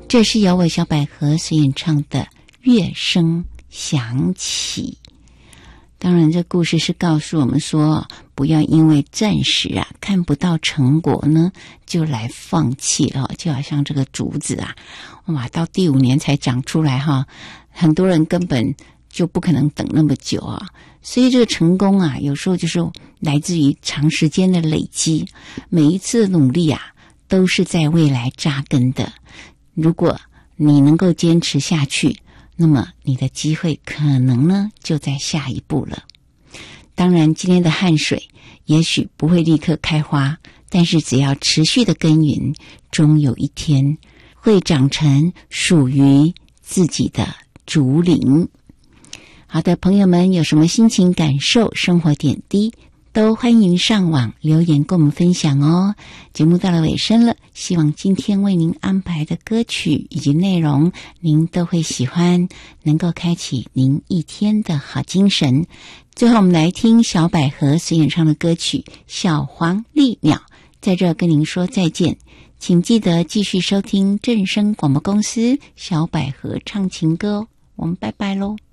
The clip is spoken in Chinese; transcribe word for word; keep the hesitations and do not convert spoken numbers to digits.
这是由我小百合所演唱的《乐声响起》。当然这故事是告诉我们说，不要因为暂时啊看不到成果呢就来放弃了。就好像这个竹子啊，哇，到第五年才长出来哈，很多人根本就不可能等那么久啊。所以这个成功啊，有时候就是来自于长时间的累积，每一次的努力啊都是在未来扎根的。如果你能够坚持下去，那么你的机会可能呢就在下一步了。当然今天的汗水也许不会立刻开花，但是只要持续的耕耘，终有一天会长成属于自己的竹林。好的，朋友们有什么心情感受、生活点滴，都欢迎上网留言跟我们分享哦。节目到了尾声了，希望今天为您安排的歌曲以及内容您都会喜欢，能够开启您一天的好精神。最后我们来听小百合所演唱的歌曲《小黄鹂鸟》，在这跟您说再见。请记得继续收听正声广播公司小百合唱情歌哦，我们拜拜咯。